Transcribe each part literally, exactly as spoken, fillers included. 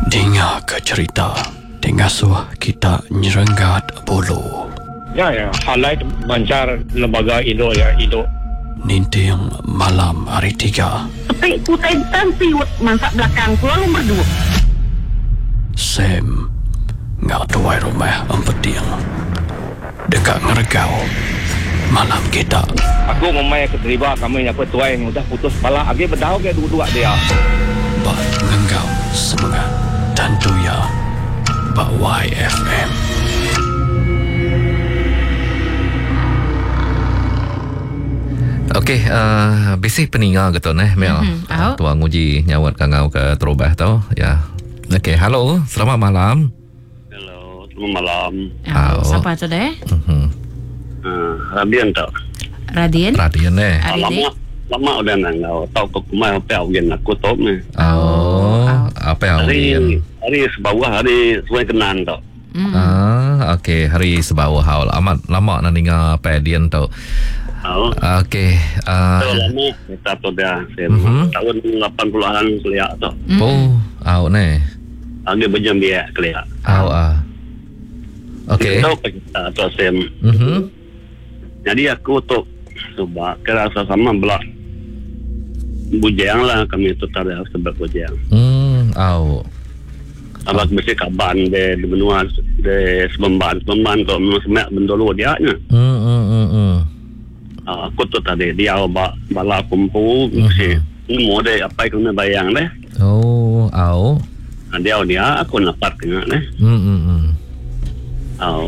Dengar ke cerita Dengasuh kita nyerenggat bulu. Ya, ya. Highlight bancar lembaga Indo ya, Indo. Ninting malam hari tiga. Tapi kutai tansiut masak belakang pulang nomor dua. Sam ngak tuai rumah empeting. Dekat ngeregau malam kita. Aku memang keterlibat kami yang petuai yang sudah putus kepala. Agi berdau ke dua-dua dia. Bak ngenggau semangat tentu ya. Bak Y F M. Okey, uh, basic peninggal gitu nih, Mel. Mm-hmm. Uh, tuang uji nyawat kangau ke terubah tau, ya. Okey, halo, selamat malam. Halo, selamat malam. Oh, Oh. siapa tu deh? Uh-huh. Uh, Radian tak? Radien. Radian eh. Hari lama, ni. lama udah nangau. Tahu kau kumai apa yang aku tahu ni. Oh, apa yang Hari, hari sebawah hari sungai Kenan tak? Mm. Ah, okey, hari sebawah haul. Amat lama nak dengar apa Dian tau. Tahu. Okey, uh, Tahu lama kita tahu dah. Mhm. Tahun lapan puluhan kuliah tak? Mm. oh, au ne. Lagi berjam biak kuliah. Au ah. Okey. Tahu kita atau Sam. Mhm. Jadi aku tu coba kerasa sama belak bujang lah kami tu tarik sebab bujang. Hmm, au. Abang mesti kaban de de benua de Sebemban Sebemban kau menurut semak bendolo dia nya. Hmm, hmm, hmm, hmm. Ah, aku tu tadi dia ba bala kumpul mesti ni mau de apa kena bayang deh. Oh, au. Ah, dia dia aku napat kena deh. Hmm, hmm, hmm. Ah.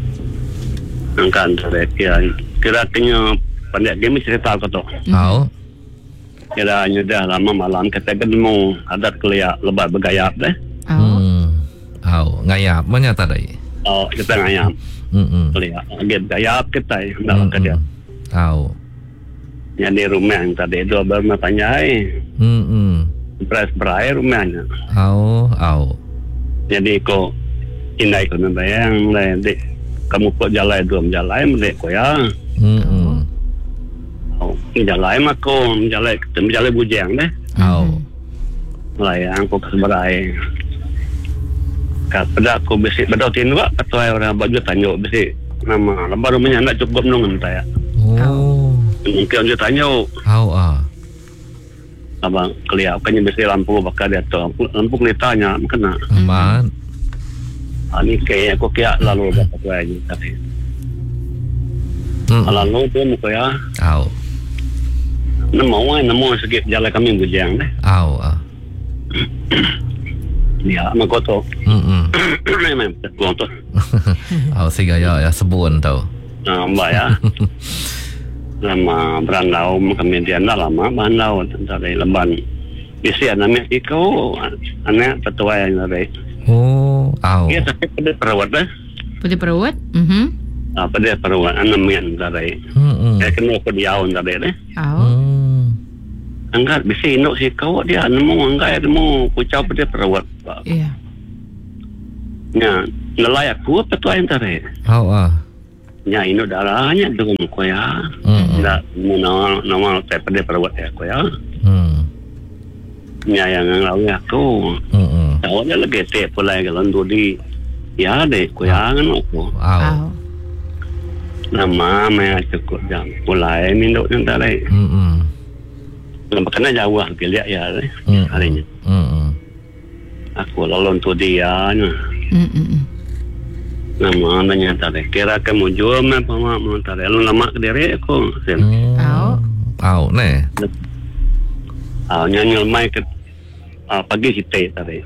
Angkan tadi kira kira kena pandai game cerita kau tu. Au. Kira nyudah lama malam kita ketemu adat kelia lebat bergayap deh. Oh. Hmm. Au, ngayap mana tadi? Oh, kita ngayap Hmm, hmm. kelia. Agak bergayap kita nak kerja. Au. Yang di rumah yang tadi dua berma panjai. Hmm, hmm. Beras berai rumahnya. Au, au. Jadi kau indai kau membayang lah. Dek kamu kau jalan dua jalan dek kau ya. Hmm, hmm. Oh, jalan mak kau jalan ketemu jalan bujang deh. Au. Melayang kau keseberai. Kat pada aku besi bedau tinwa atau orang baju tanyo besi nama lebar rumahnya nak cukup nong entah ya. Oh. Mungkin dia tanyo Au ah. abang kelihatannya besi lampu bakar dia tu lampu lampu kelitanya kena. Aman. Ah, ni kayak aku kira lalu dapat aja tapi Hmm. lalu tu muka ya. Au. Nemu nemu sikit jalan kami bujang deh. Au ah. Dia mak tu. Hmm, hmm. Memang betul tu. Au siga ya ya sebun tau. Nah, mbak ya. Lama berandau kami dia nak lama berandau dari Leban. Isi anak ikau anak petuai yang dari. Oh, au. Dia tapi pada perawat dah. Putih perawat. Mhm. Ah, pada perawat anak yang dari. Hmm, hmm. Saya kena aku diaun dari deh. Oh. Hmm. Angkat bisi induk si kau dia nemu angkat nemu kucau pada perawat. Ya. Ya, nilai aku petuai yang dari. Au ah. Ya, induk darahnya dengan kau ya. Hmm. Tidak nama nama saya pada perawat ya kau ya. Hmm. Ya yang lalu aku. Hmm, hmm. Awalnya lagi teh pulai kalau di ya deh kuyangan aku. Au. Oh. Nama maya cukup jam pulai minum yang tadi. Hmm, hmm. Nampak kena jauh kita lihat ya deh Hmm. harinya. Hmm, hmm. Aku lalu tu dia nya. Mm mm. Nama nanya tadi. Kira kamu jual apa mak mau tadi. Lalu lama ke diri aku. Sen. Hmm. Au. Au ne. Ah nyanyi mai ke ah, pagi kita tadi.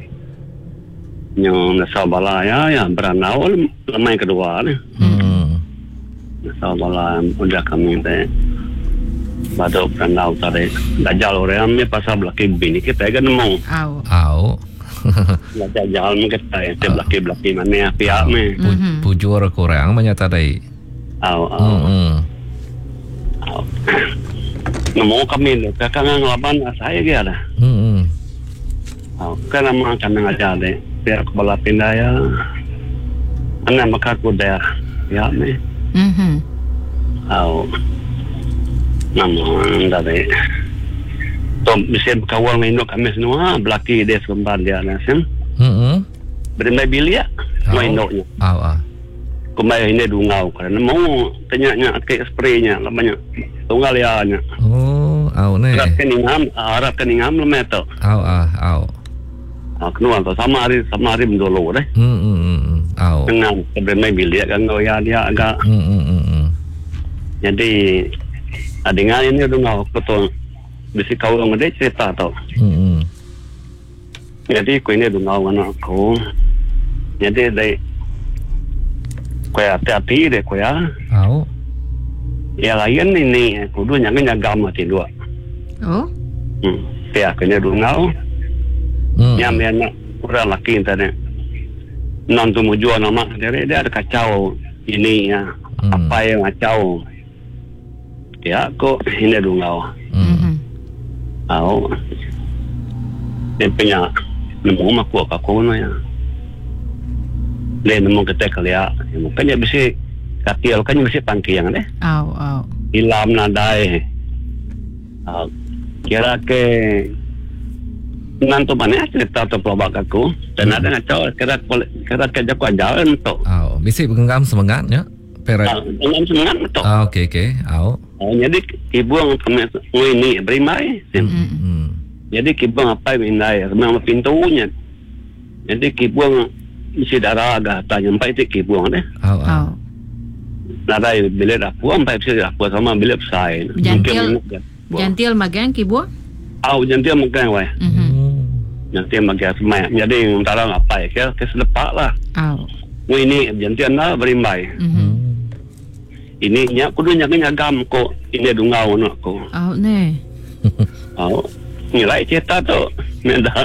Nyo nasa bala ya ya beranau lemai kedua ni. Hmm. Nasa bala udah kami teh. Bado beranau tadi. Dajal orang ni pasal belaki bini kita kan mau. Au. Au. Dajal kita itu belaki belaki mana pihak ni. Pu- Mhm. Pujur kurang menyata tadi. Aw Hmm, hmm. aw. Nemu kami ni kakak ngelaban saya dia dah. Hmm, hmm. Aw kan nama kan ngajar deh. Biar kepala pindah ya. Anak maka kuda ya ni. Mhm. Aw. Nama dari Tom bisa berkawan dengan kami semua belaki dia sembar dia nasi. Hmm. Bermain biliar. Au. Main noknya. Au ah. Kumai ini dungau kerana mau tanya-nya ke spraynya lamanya tunggal lianya. Oh, au ne. Arab keningam, Arab keningam lemah tu. Au ah, au. Ah, kenuan tu sama hari sama hari mendolo deh. Hmm hmm hmm. Au. Dengan bermain biliar kan goya dia agak. Hmm hmm hmm. Jadi adengan ini dungau betul. Bisi kau orang dia cerita tau. Hmm. Jadi aku ini dungau anak aku. Jadi dari kau hati-hati deh kau ya. Au. Ya lain ini kudu nyangnya nyagam mati dua. Oh. Hmm. Ya kena dungau. Hmm. Yang dia nak orang laki tadi. Non tu mujuan nama dia dia ada kacau ini ya. Hmm. Apa yang kacau. Ya kok ini dungau. Hmm. Au. Dia punya nemu mak aku aku no ya. Dia nemu kita kelia. Mungkin dia bisa katil kan bisa pangkiang deh. Au, au. Ilam nadai. Uh, kira ke nanto mana cerita tu pelabak aku dan ada ngacau kira kira kerja ku ajaran tu. Au. Bisi pengenggam semangat ya. Pera. Dengan semangat tu. Ah, okey okey. Au. Uh, jadi ibu yang kami ini berimai. Hmm. Jadi kibang apa yang indai, memang pintunya. Jadi kibang isi darah agak tanya sampai itu kibang deh. Au au. Au. Nadai bilik aku sampai bisa aku sama bilik saya. Jantil. Jantil magang kibu? Au jantil magang weh. Mhm. Jantil magang semai. Jadi antara apa ya? Ke selepak lah. Au. Wah ini jantil na berimbai. Mhm. Ini nya kudu nya nyagam ko ini dungau nak ko. Au ne. Au. Nilai cerita tu. Nenda.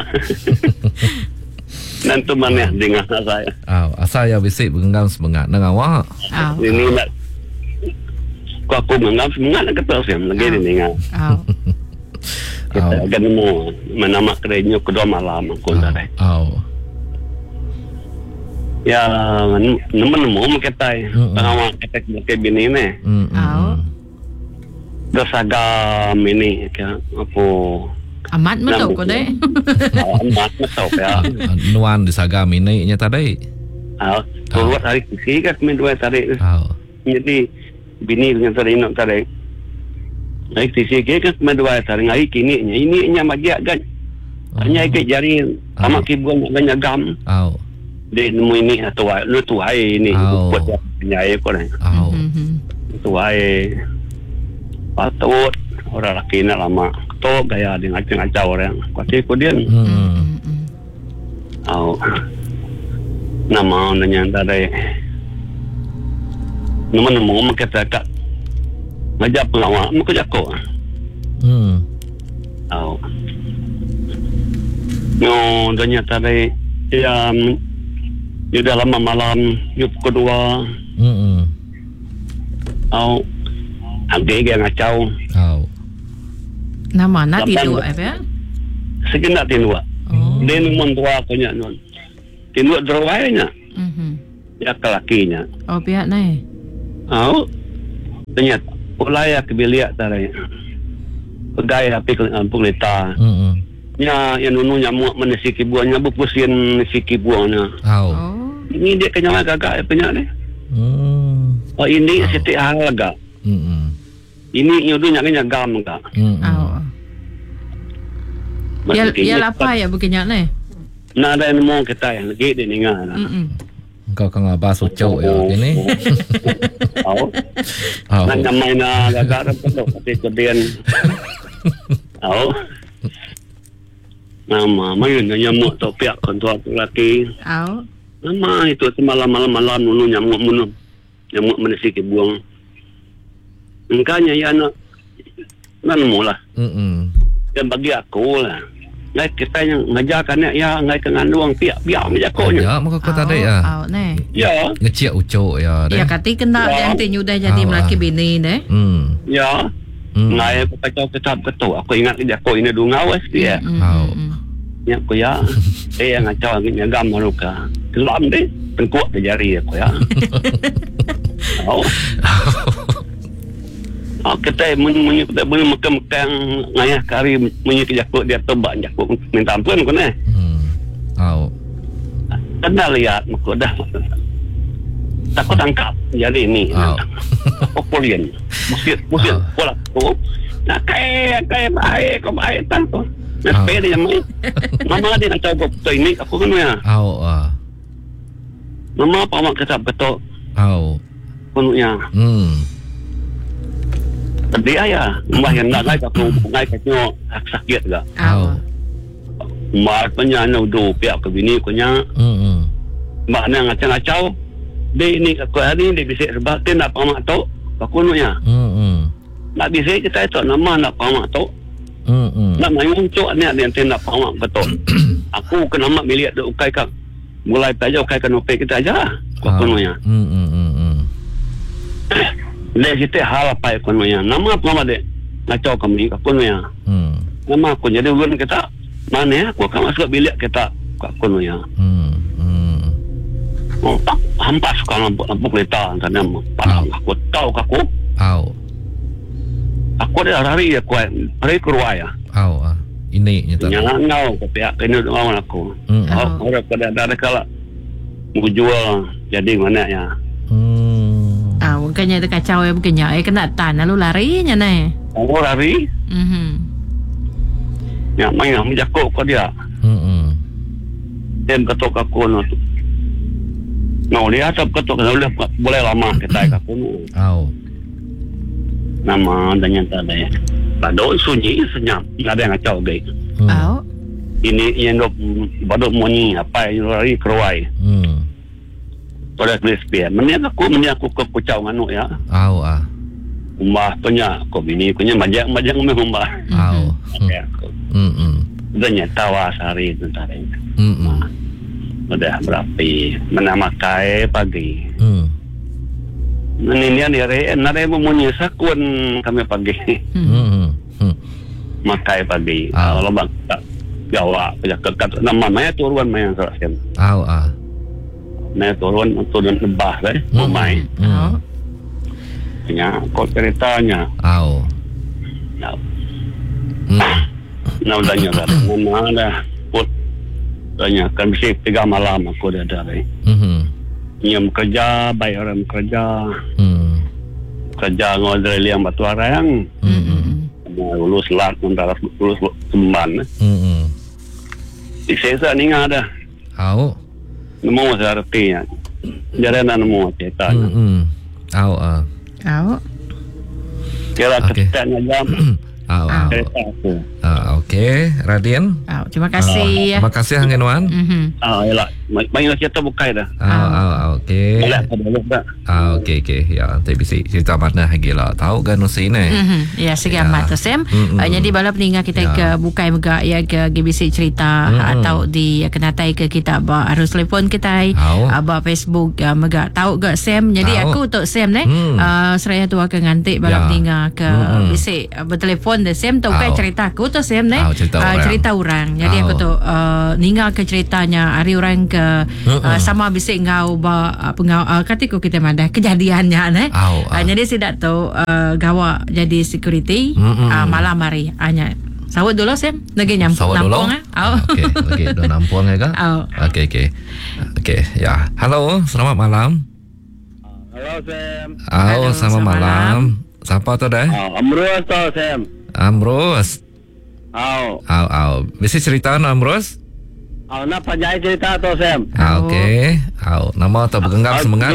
Nanti mana dengan saya. Au. Asal ya bisi pengenggam semangat dengan awak. Au. Ini nak kau aku menganggap semangat nak kata saya lagi ni dengan Au. kita akan mau menama kerenyo kedua malam aku tadi. Au. Ya, nemu-nemu kita, tengah kita kita bini ni, Hmm. Au. dosagam ini kan apa? Amat betul ko deh. Amat betul ya. Nuan di sagam ini nya tadi. Ah, keluar hari kisi kan dua tarik. Au. Jadi bini dengan tarik nak tarik. Hari kisi kan dua tarik hari kini ini nya magiak kan. Hanya ikut jari sama kibung banyak gam. Au. Dia nemu ini atau lu tu hai ini buat penyai kau ni. Au. Mhm. Tu hai patut orang laki nak lama. Tu gaya dengan ngacau orang. Kuati kemudian. Hmm. Au. Nama nanya dari. Nama nemu mak kata kat. Ngajak pelawak mak jako. Hmm. Au. No, nanya dari yang di dalam malam yuk kedua. Hmm. Au. Ambil dia ngacau. Au. Nama nak tidur apa ya? Segenap tinua. Oh. Dia numon tua aku nya nun. Tinua drawainya. Mhm. Ya kelakinya. Oh pihak ni. Au. Ternyata ulaya kebiliak tarai. Pegai api kampung leta. Hmm. Nya yang nunu nyamuk menisiki buahnya berpusin menisiki buahnya. Au. Oh. Ini dia kenyang agak punya ni. Hmm. Oh ini setiap hal agak. Hmm. Ini nyodo nyaknya gam agak. Hmm. Au. Ya ya apa ya begini ni? Nak ada yang mau kita yang lagi dia ningan. Mhm. Kau kang apa sucuk ya gini. Au. Au. Nak nyamai na agak ada penuh tapi kemudian. Au. Nama main nyamuk tu pihak kontua tu laki. Au. Nama itu semalam malam malam nunu nyamuk munum. Nyamuk menisiki buang. Engkanya ya nak nan mula. Hmm. Dan bagi aku lah. Ngai kita yang ngajarkan ya ngai kenganduang pihak pihak menjakonya. Ya, maka kau tadi ya. Au ne. Ya, Ngeciak ucuk ya. Ya kati kena Ya. yang tinyu dah jadi Au, melaki ah. bini deh. Hmm. ya. Hmm. Ngai aku kacau ketap ketu. Aku ingat jako ini dungau dia. Au. Ya aku ya. Eh yang ngacau angin gam maluka. Kelam deh. Tengkuak ke jari aku ya. Oh. Ah, kita menyi kita boleh makan-makan ngayah kari menyi ke jakuk dia tebak jakuk minta ampun kan eh. Hmm. Au. Kena lihat muka dah. Takut tangkap. Jadi ni. Oh. Popolian. Musir, musir. Oh. Pola tu. Nak kaya, kaya baik, kau baik tanto. Nak Oh. pede yang mai. Mama dia nak coba betul ini. Aku kan ya. Au ah. Mama apa mak kata betul. Au. Penuhnya. Hmm. Tadi ayah. Mbah yang nak naik aku. Naik katanya sakit ke. Au. Mak punya nak duduk pihak ke bini punya. Hmm. hmm. Mak nak ngacau-ngacau. Dia ini aku hari ni dia bisik sebab dia nak pamak tu. Aku nunya. Hmm. hmm. Nak bisik kita itu nama nak pamak tu. Hmm. hmm. Nak main cok ni ada yang nak pamak betul. Aku kena mak milik dia ukai kan. Mulai aja ukai kan opek kita aja. Aku nunya. Hmm. hmm. hmm. hmm. Dia kita hal apa aku nunya. Nama pamak dia. Ngacau kami aku nunya. Hmm. Nama aku jadi ulun kita. Mana ya? Aku akan masuk bilik kita. Aku nunya. Hmm. Hmm. Oh, tak hampas kalau lampu kereta antara palang aku tahu aku Au. aku ada hari ya kuat hari keruai ya Au ah. Ini nyata. jangan ngau ke pihak kena doang aku Hmm. oh orang pada ada kala mau jual jadi mana ya Hmm. Ah, bukannya itu kacau ya, bukannya eh kena tan lalu larinya nih. aku hari Mhm. ya main menjaku ke dia Hmm. hmm. dan ketok aku no no dia tak ketok boleh boleh lama kita aku Au. nama dan nyata ada ya badok sunyi senyap nggak ada yang ngacau guys Hmm. Au. ini yang dok badok monyi apa yang hari keruai Hmm. pada crispy meniak aku meniak aku ke kucau nganu ya Au ah. umbah punya ko bini punya majak majak me umbah Au. ya aku Hmm. hmm. udah nyatawa sehari itu tadi Hmm. hmm. udah berapi menamakai pagi Hmm. meninian dia re nare memunyi sakun kami pagi Hmm. hmm. hmm. makai pagi Ah. kalau bang tak Jawa punya kekat nama maya turun maya serasen Au ah. maya turun turun lebah deh Hmm. mai Hmm. punya kok ceritanya Au. nah Hmm. nah udah nyala mana ada put tanya kan bisa tiga malam aku dah ada eh. Hmm. Nyam kerja bayar orang kerja Hmm. kerja ngodre liang batu arang Hmm. lulus lat mentara lulus semban Hmm. di sesa ni ada Au. nemu saya artinya jalan nemu cerita Hmm. Au ah. Au. kira Okey. ketikanya jam Au au. cerita aku Ah, okey, Radin. Au. Terima kasih ya. Terima kasih Hang Wan. Mhm. ah yalah main cerita bukai dah Au au au, okey. boleh pada lu dah Ah, okey okey. Ya, tapi bisi cerita mana lagi lah. Tahu kan nusi ni. Mhm. Ya, sekian Ya. mat tu Sam. Mm-mm. Uh, jadi bala peningat kita Ya. ke bukai megak ya ke G B C cerita Mm-mm. atau di kenatai ke kita ba harus telefon kita Tahu. aba Facebook uh, megak tahu gak Sam. Jadi Tahu. aku untuk Sam ni Hmm. uh, seraya tu akan ngantik bala Ya. peningat ke Mm-mm. B C uh, bertelefon de Sam tu kai Tahu. cerita aku tu Sam ni Tahu, cerita uh, orang. cerita orang. Jadi Tahu. aku tu uh, ninga ke ceritanya hari orang ke uh, Mm-mm. sama B C ngau ba uh, pengau uh, katiku kita madah kejadiannya ni. Tahu, Uh, jadi sidak tu uh, gawa jadi security Mm-mm. uh, malam hari hanya sawat dulu Sam lagi nyam Sawat dulu. nampung ah. Ah, okey, okey. Dah nampung ya kan? Oh. Okey okey. Okey, ya. Halo, selamat malam. halo Sam Halo, Halo, selamat selamat malam. Siapa tu dah? ah amrus tau Sam Ambrus. au Au au. Bisa cerita no Ambrus? au nak panjang cerita tau Sam Ah, okey. Au, nama tu bergenggam Ah, semangat.